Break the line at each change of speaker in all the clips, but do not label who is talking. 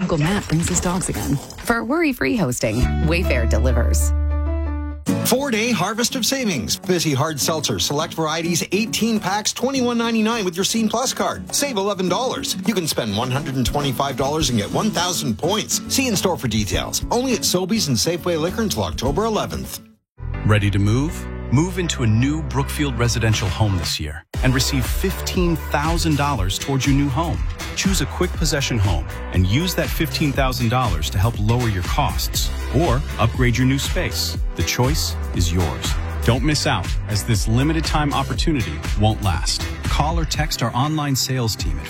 Uncle Matt brings his dogs again.
For worry-free hosting, Wayfair delivers.
4-day harvest of savings. Visi Hard Seltzer, select varieties, 18 packs, $21.99 with your Scene Plus card. Save $11. You can spend $125 and get 1,000 points. See in store for details. Only at Sobeys and Safeway Liquor until October 11th.
Ready to move? Move into a new Brookfield residential home this year and receive $15,000 towards your new home. Choose a quick possession home and use that $15,000 to help lower your costs or upgrade your new space. The choice is yours. Don't miss out, as this limited time opportunity won't last. Call or text our online sales team at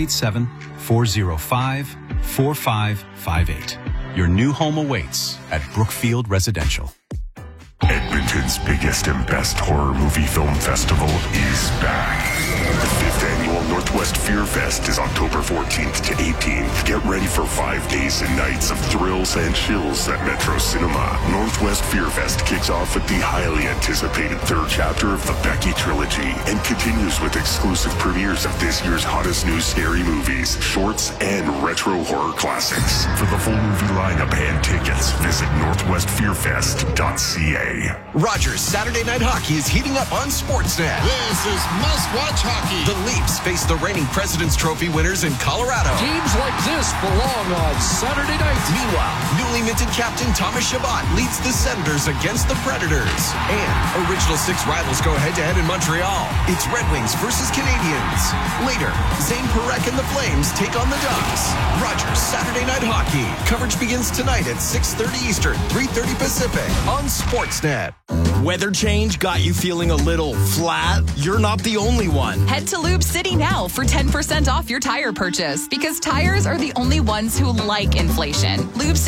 587-405-4558. Your new home awaits at Brookfield Residential.
Edmonton's biggest and best horror movie film festival is back. The 5th annual Northwest Fear Fest is October 14th to 18th. Get ready for 5 days and nights of thrills and chills at Metro Cinema. Northwest Fear Fest kicks off with the highly anticipated third chapter of the Becky trilogy and continues with exclusive premieres of this year's hottest new scary movies, shorts, and retro horror classics. For the full movie lineup and tickets, visit northwestfearfest.ca.
Rogers Saturday Night Hockey is heating up on Sportsnet.
This is must-watch hockey.
The Leafs face the reigning President's Trophy winners in Colorado.
Games like this belong on Saturday night.
Meanwhile, newly minted captain Thomas Chabot leads the Senators against the Predators. And Original Six rivals go head-to-head in Montreal. It's Red Wings versus Canadiens. Later, Zane Parekh and the Flames take on the Ducks. Rogers Saturday Night Hockey. Coverage begins tonight at 6:30 Eastern, 3:30 Pacific on Sportsnet.
Weather change got you feeling a little flat? You're not the only one.
Head to Lube City now for 10% off your tire purchase, because tires are the only ones who like inflation. Lube City